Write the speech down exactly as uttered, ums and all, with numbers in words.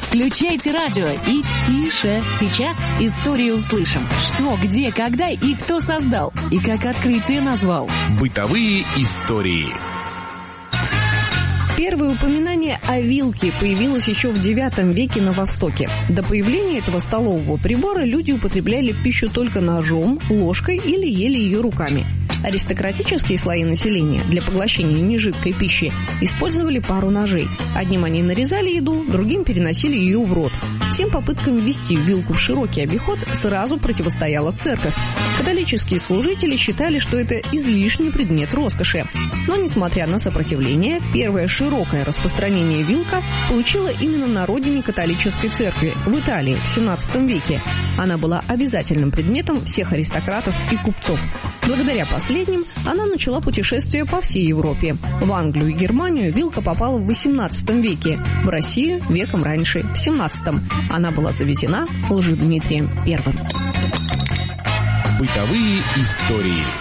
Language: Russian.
Включайте радио и тише. Сейчас историю услышим. Что, где, когда и кто создал, и как открытие назвал. Бытовые истории. Первое упоминание о вилке появилось еще в девятом веке на Востоке. До появления этого столового прибора люди употребляли пищу только ножом, ложкой или ели ее руками. Аристократические слои населения для поглощения нежидкой пищи использовали пару ножей. Одним они нарезали еду, другим переносили ее в рот. Всем попыткам ввести вилку в широкий обиход сразу противостояла церковь. Католические служители считали, что это излишний предмет роскоши. Но, несмотря на сопротивление, первое широкое распространение вилка получила именно на родине католической церкви, в Италии, в семнадцатом веке. Она была обязательным предметом всех аристократов и купцов. Благодаря последним она начала путешествие по всей Европе. В Англию и Германию вилка попала в восемнадцатом веке, в Россию веком раньше, в семнадцатом. Она была завезена Лжедмитрием Первым. Бытовые истории.